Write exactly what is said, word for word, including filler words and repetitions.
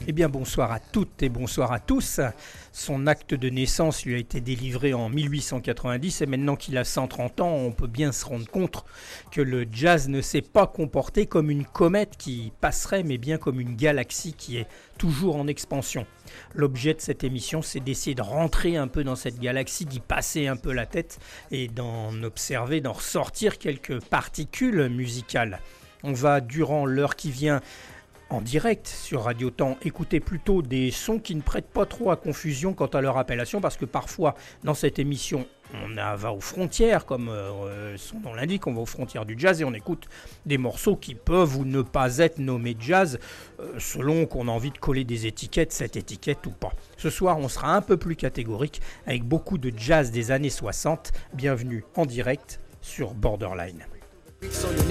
Eh bien, bonsoir à toutes et bonsoir à tous. Son acte de naissance lui a été délivré en mille huit cent quatre-vingt-dix et maintenant qu'il a cent trente ans, on peut bien se rendre compte que le jazz ne s'est pas comporté comme une comète qui passerait, mais bien comme une galaxie qui est toujours en expansion. L'objet de cette émission, c'est d'essayer de rentrer un peu dans cette galaxie, d'y passer un peu la tête et d'en observer, d'en ressortir quelques particules musicales. On va, durant l'heure qui vient, en direct sur Radio Temps, écoutez plutôt des sons qui ne prêtent pas trop à confusion quant à leur appellation, parce que parfois dans cette émission on va aux frontières, comme euh, son nom l'indique, on va aux frontières du jazz et on écoute des morceaux qui peuvent ou ne pas être nommés jazz euh, selon qu'on a envie de coller des étiquettes, cette étiquette ou pas. Ce soir on sera un peu plus catégorique avec beaucoup de jazz des années soixante. Bienvenue en direct sur Borderline.